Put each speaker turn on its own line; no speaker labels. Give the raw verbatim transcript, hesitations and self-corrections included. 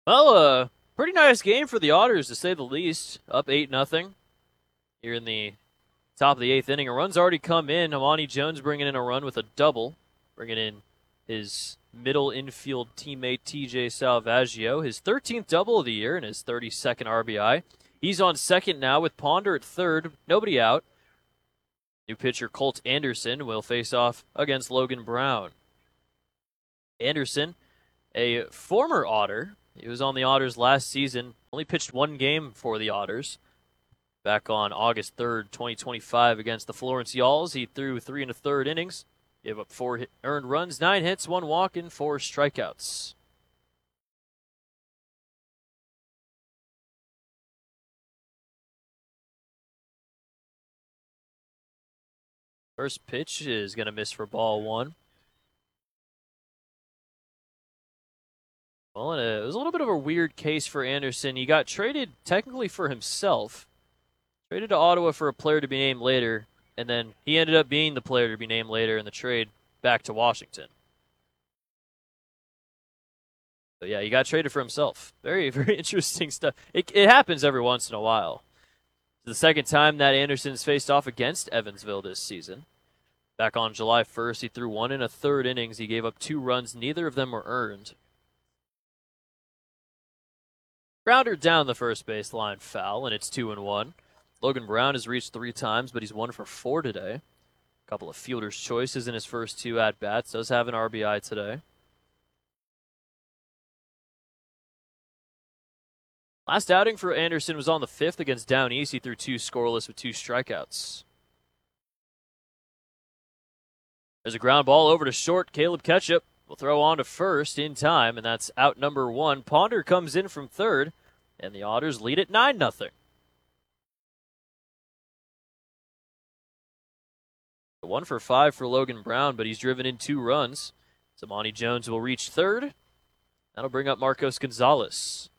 Well, uh, pretty nice game for the Otters to say the least. Up eight nothing here in the top of the eighth inning. A run's already come in. Amani Jones bringing in a run with a double, bringing in his middle infield teammate T J Salvaggio, his thirteenth double of the year and his thirty-second R B I. He's on second now with Ponder at third. Nobody out. New pitcher Colt Anderson will face off against Logan Brown. Anderson, a former Otter. He was on the Otters last season. Only pitched one game for the Otters. Back on August third, twenty twenty-five against the Florence Yalls. He threw three and a third innings. Gave up four hit, earned runs, nine hits, one walk, and four strikeouts. First pitch is going to miss for ball one. Well, it was a little bit of a weird case for Anderson. He got traded technically for himself. Traded to Ottawa for a player to be named later, and then he ended up being the player to be named later in the trade back to Washington. So yeah, he got traded for himself. Very, very interesting stuff. It, it happens every once in a while. It's the second time that Anderson's faced off against Evansville this season. Back on July first, he threw one and a third innings. He gave up two runs. Neither of them were earned. Grounded down the first baseline, foul, and it's two and one. Logan Brown has reached three times, but he's one for four today. A couple of fielder's choices in his first two at-bats. Does have an R B I today. Last outing for Anderson was on the fifth against Down East. He threw two scoreless with two strikeouts. There's a ground ball over to short. Caleb Ketchup will throw on to first in time, and that's out number one. Ponder comes in from third, and the Otters lead at nine nothing. One for five for Logan Brown, but he's driven in two runs. Zamani Jones will reach third. That'll bring up Marcos Gonzalez.